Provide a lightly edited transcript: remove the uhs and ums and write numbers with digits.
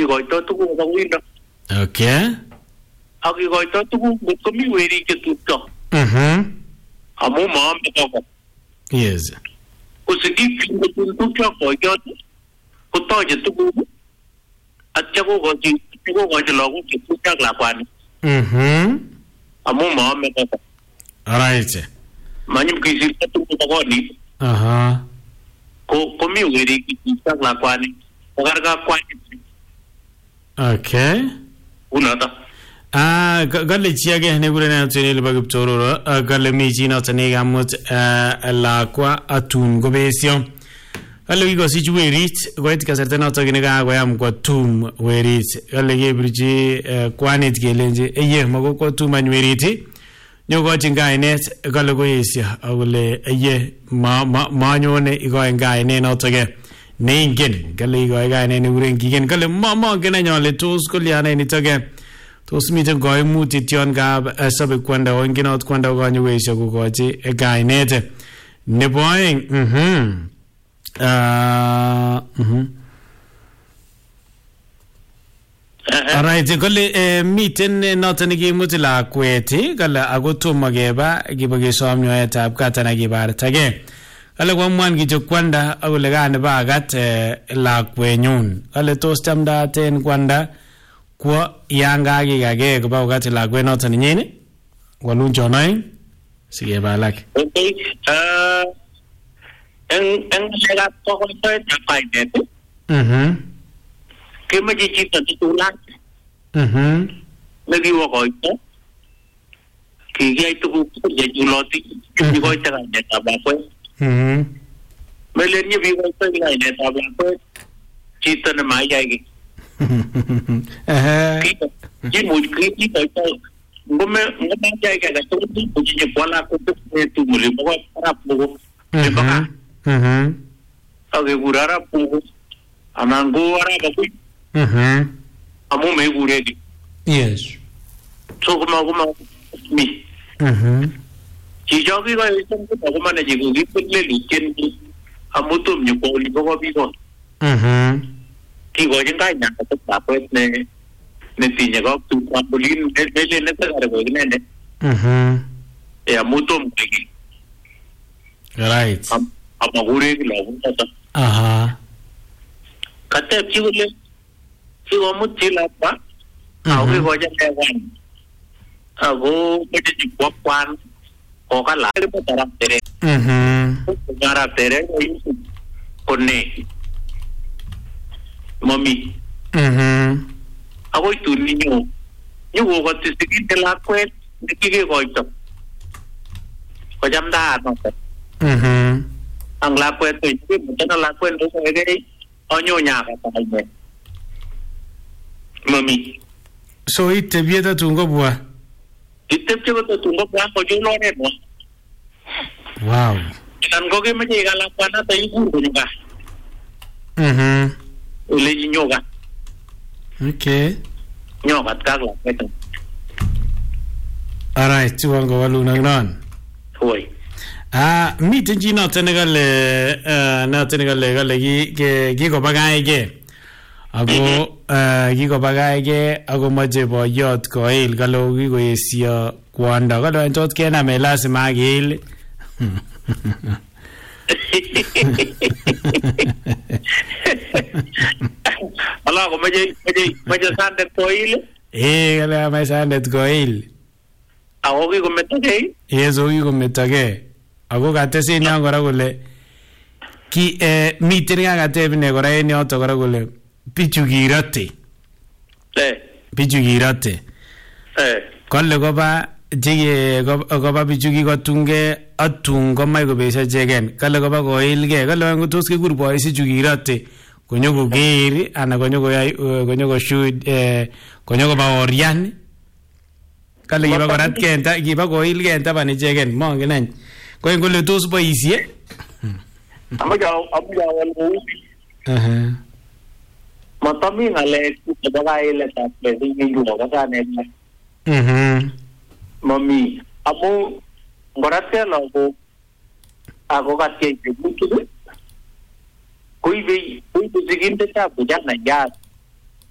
kikoito tuguk ko windo. Okay. Ak kikoito tuguk ko mi weri che tutto. Amu maambe ko. Yes. Usikiki tutto ko jot. Ko toje tuguk. Atya ko logo che tutto la kwani. Amu maambe ko. Alright. Manyum kisi tuguk ko ni. Ko mi weri ki tutto la kwani. Ogarga kwani. Okay. Unata. Galle chiage ne gure na tsene le bagib tororo galle mi china tsene gamut la kwa atun gobesio galle gi gosi juwerit goit ka sertena to gine ga goyam ko tum werit galle ge briji kwanit gelenje eye mago ko tum anweriti nyogo jinga inet galle go yesia agule eye ma nyone igo enga ine no toge ningen galle go ga ine ne gure ngigen galle ma gene nyole tos ko liana ni toge tos miten koimutit yon kab sobe kwanda onginot kwanda konyweisyo kukochi kainet nebo oeng alright kole miten noton nekimuti lakwet kale ako tomo keba kibokesom nyoetab katana kibartage kale kwamwan kityo kwanda akole kane bagat lakwenyun kale tos chamdaten kwanda kwa yanga gigage ko ba wakati la gwe noton nyini walun jonai sige balak Okay en la to ko to ta paide ke ma ji ta tu la le di wo ko to ki ga tu ko je ju loti ki ko ta ga ta ba ko me le ni vi ko to ga ne ta ba ko chi ta na mai ga gi Ji mui ki to ngome jai ka to tu ji bola ko tu mule ko para pu e baka age gurara pu amango ara ba ku amu me gure di yes so kuma mi ji jo ki ko ko kuma ne ji ku ki le li ken amu tum ni ko li ko bi ko ki go jin kai na to ta pues ne tinya go tu trampolin le ne ta go ne e amuto mki right amagure ki la ta kate ki le ki go muti la pa au ki go ja le wan ago pete ji kwan ko ka la le ta tere ngara tere ko ne mami ako tu niño ko tisiki de la kwet dikige ko ito ko jamda no ang la kwet to ito mo la kwet do ko ege onyo nya ka ta ne mami so ite bieta tungo bua ite chego to tungo bua ko yo no ne mo wow kan ko ke me llega la kwana ta ibu ko nga le nyoga okay nyoga takla keto alright tuango waluna non hoy miten ji noton gale gi ko bagaige ako gi ko bagaige ako maje boyot koil galo gi ko yesio kwanda galo entot kena me lazima gil ala ko maje sandet koil gala ma sandet koil ako gi ko metage yeso gi ko metage ako katesi nyangora kole ki miten gatebne kora en yoto kora kole pichu girate kole koba jige koba pichu gigotunge atun komai kobesha jegen kale koba koilge kale ngotos ke gurbo isi chugirate konyogo geri ana konyogo shoot konyogo ba orian kale giba korat kenta giba koilge enta bani jegen mongenan ko ngole tos boisie amaja wal matami ngale ku bagaile ta pedi ngi lo ka ne mami amu ngorate lo ko ako ka ke butu kuibe siginte ta buja na ya